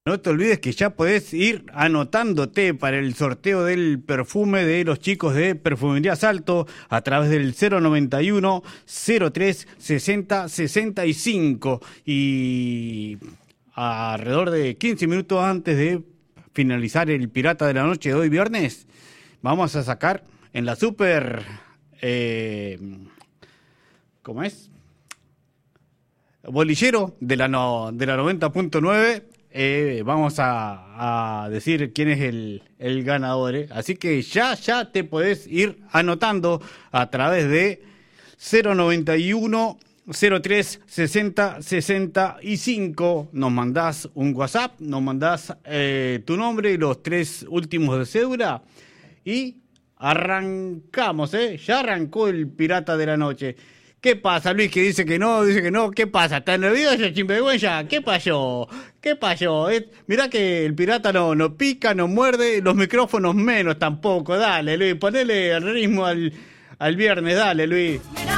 No te olvides que ya podés ir anotándote para el sorteo del perfume de los chicos de Perfumería Salto a través del 091 03 60 65 y alrededor de 15 minutos antes de finalizar el Pirata de la Noche de hoy viernes, vamos a sacar en la super... ¿cómo es? Bolillero de la 90.9. Vamos a decir quién es el ganador. Así que ya te podés ir anotando a través de 091 03 60 65. Nos mandás un WhatsApp, nos mandás tu nombre y los 3 últimos de cédula y arrancamos, ya arrancó el Pirata de la Noche. ¿Qué pasa, Luis, que dice que no? ¿Qué pasa? ¿Está nervioso, chimpegüeya? ¿Qué pasó? Mirá que el pirata no pica, no muerde, los micrófonos menos tampoco. Dale, Luis, ponele el ritmo al viernes, dale, Luis.